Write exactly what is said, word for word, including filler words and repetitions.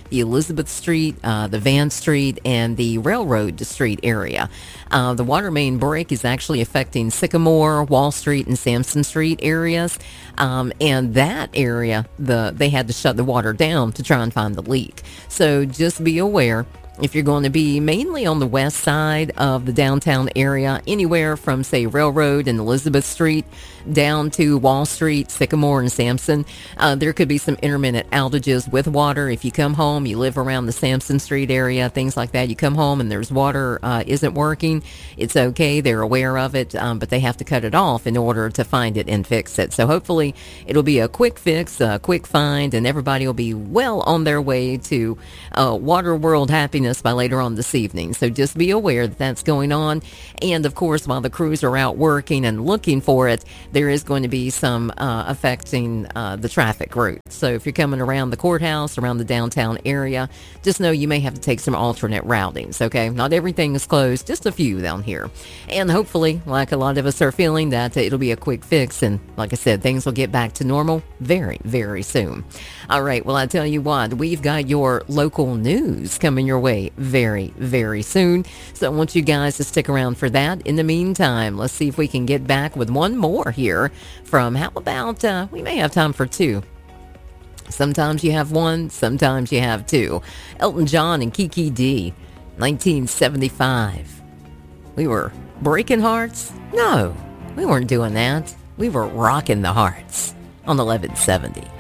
the Elizabeth Street, uh, the Van Street, and the Railroad Street area. Uh, the water main break is actually affecting Sycamore, Wall Street, and Sampson Street areas. Um, and that area, the they had to shut the water down to try and find the leak. So just be aware. If you're going to be mainly on the west side of the downtown area, anywhere from, say, Railroad and Elizabeth Street down to Wall Street, Sycamore, and Sampson, uh, there could be some intermittent outages with water. If you come home, you live around the Sampson Street area, things like that, you come home and there's water uh, isn't working, it's okay. They're aware of it, um, but they have to cut it off in order to find it and fix it. So hopefully it'll be a quick fix, a quick find, and everybody will be well on their way to uh, Water World happiness by later on this evening. So just be aware that that's going on. And of course, while the crews are out working and looking for it, there is going to be some uh, affecting uh, the traffic route. So if you're coming around the courthouse, around the downtown area, just know you may have to take some alternate routings, okay? Not everything is closed, just a few down here. And hopefully, like a lot of us are feeling, that it'll be a quick fix. And like I said, things will get back to normal very, very soon. All right, well, I tell you what, we've got your local news coming your way very, very soon. So I want you guys to stick around for that. In the meantime, let's see if we can get back with one more here from, how about, uh, we may have time for two. Sometimes you have one, sometimes you have two. Elton John and Kiki D, nineteen seventy-five. We were breaking hearts? No, we weren't doing that. We were rocking the hearts on eleven seventy.